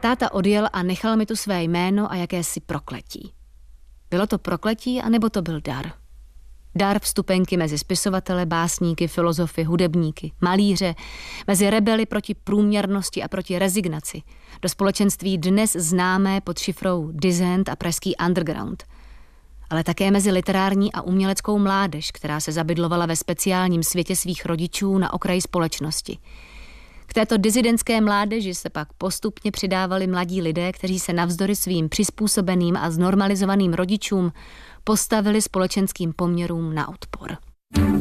táta odjel a nechal mi tu své jméno a jakési prokletí. Bylo to prokletí, anebo to byl dar? Dar vstupenky mezi spisovatele, básníky, filozofy, hudebníky, malíře, mezi rebely proti průměrnosti a proti rezignaci, do společenství dnes známé pod šifrou Dissent a pražský underground, ale také mezi literární a uměleckou mládež, která se zabydlovala ve speciálním světě svých rodičů na okraji společnosti. K této disidentské mládeži se pak postupně přidávali mladí lidé, kteří se navzdory svým přizpůsobeným a znormalizovaným rodičům postavili společenským poměrům na odpor.